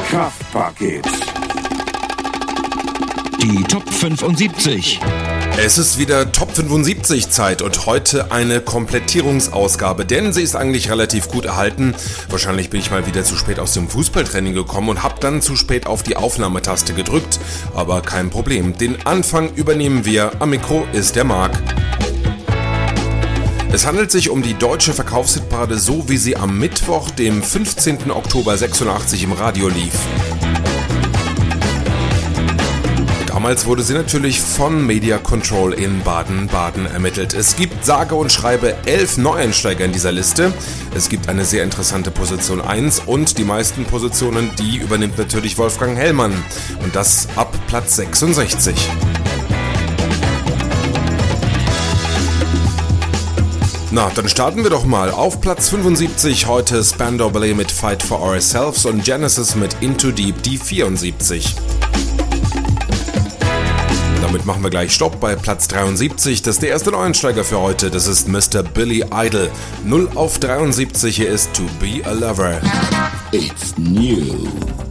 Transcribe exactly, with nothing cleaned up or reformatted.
Kraftpaket. Die Top fünfundsiebzig. Es ist wieder Top fünfundsiebzig Zeit und heute eine Komplettierungsausgabe, denn sie ist eigentlich relativ gut erhalten. Wahrscheinlich bin ich mal wieder zu spät aus dem Fußballtraining gekommen und habe dann zu spät auf die Aufnahmetaste gedrückt. Aber kein Problem, den Anfang übernehmen wir. Am Mikro ist der Marc. Es handelt sich um die deutsche Verkaufshitparade, so wie sie am Mittwoch, dem fünfzehnten Oktober sechsundachtzig im Radio lief. Damals wurde sie natürlich von Media Control in Baden-Baden ermittelt. Es gibt sage und schreibe elf Neueinsteiger in dieser Liste. Es gibt eine sehr interessante Position eins und die meisten Positionen, die übernimmt natürlich Wolfgang Hellmann. Und das ab Platz sechsundsechzig. Na, dann starten wir doch mal. Auf Platz fünfundsiebzig heute Spandau Ballet mit Fight for Ourselves und Genesis mit Into Deep, die vierundsiebzig. Damit machen wir gleich Stopp bei Platz dreiundsiebzig. Das ist der erste Neueinsteiger für heute. Das ist Mister Billy Idol. null auf dreiundsiebzig. Hier ist To Be a Lover. It's new.